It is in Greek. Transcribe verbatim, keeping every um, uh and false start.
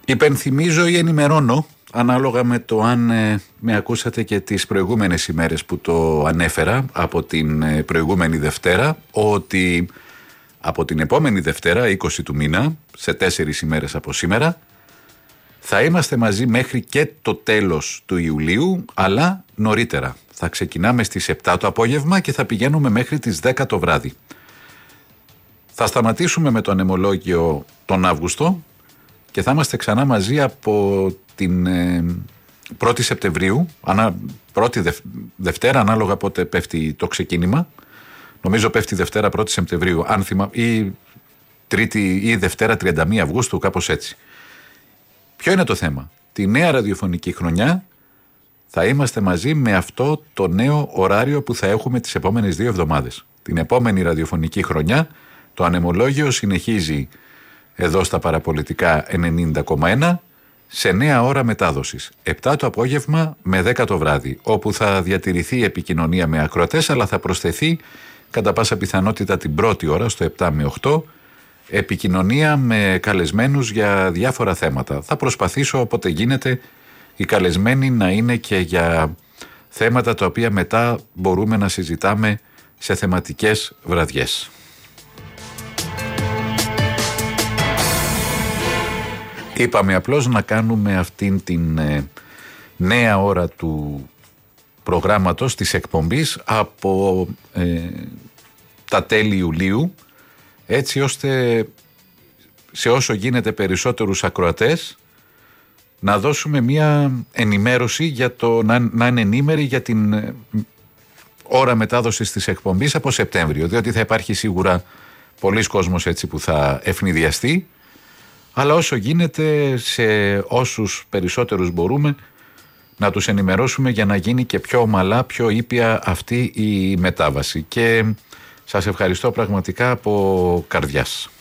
Υπενθυμίζω ή ενημερώνω, ανάλογα με το αν ε, με ακούσατε και τις προηγούμενες ημέρες που το ανέφερα από την ε, προηγούμενη Δευτέρα, ότι από την επόμενη Δευτέρα, είκοσι του μήνα, σε τέσσερις ημέρες από σήμερα, θα είμαστε μαζί μέχρι και το τέλος του Ιουλίου, αλλά νωρίτερα. Θα ξεκινάμε στις επτά το απόγευμα και θα πηγαίνουμε μέχρι τις δέκα το βράδυ. Θα σταματήσουμε με το ανεμολόγιο τον Αύγουστο και θα είμαστε ξανά μαζί από την ε, πρώτη Σεπτεμβρίου, ανα, πρώτη Δευ, Δευτέρα, ανάλογα πότε πέφτει το ξεκίνημα. Νομίζω πέφτει Δευτέρα πρώτη Σεπτεμβρίου, αν θυμα, ή Τρίτη ή Δευτέρα τριάντα μία Αυγούστου, κάπως έτσι. Ποιο είναι το θέμα? Τη νέα ραδιοφωνική χρονιά θα είμαστε μαζί με αυτό το νέο ωράριο που θα έχουμε τις επόμενες δύο εβδομάδες. Την επόμενη ραδιοφωνική χρονιά το ανεμολόγιο συνεχίζει εδώ στα παραπολιτικά ενενήντα κόμμα ένα σε νέα ώρα μετάδοσης. επτά το απόγευμα με δέκα το βράδυ, όπου θα διατηρηθεί η επικοινωνία με ακροατές, αλλά θα προσθεθεί κατά πάσα πιθανότητα την πρώτη ώρα στο επτά με οκτώ επικοινωνία με καλεσμένους για διάφορα θέματα. Θα προσπαθήσω όποτε γίνεται οι καλεσμένοι να είναι και για θέματα τα οποία μετά μπορούμε να συζητάμε σε θεματικές βραδιές. Είπαμε απλώς να κάνουμε αυτήν την ε, νέα ώρα του προγράμματος της εκπομπής από ε, τα τέλη Ιουλίου, έτσι ώστε σε όσο γίνεται περισσότερους ακροατές να δώσουμε μία ενημέρωση για το, να, να είναι ενήμεροι για την ε, ώρα μετάδοσης της εκπομπής από Σεπτέμβριο, διότι θα υπάρχει σίγουρα πολλής κόσμος έτσι που θα ευνηδιαστεί, αλλά όσο γίνεται σε όσους περισσότερους μπορούμε να τους ενημερώσουμε για να γίνει και πιο ομαλά, πιο ήπια αυτή η μετάβαση. Και σας ευχαριστώ πραγματικά από καρδιάς.